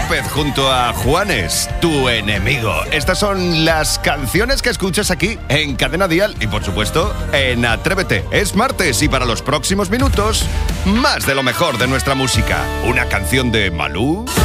López junto a Juanes, tu enemigo. Estas son las canciones que escuchas aquí en Cadena Dial y, por supuesto, en Atrévete. Es martes y para los próximos minutos, más de lo mejor de nuestra música. Una canción de Malú.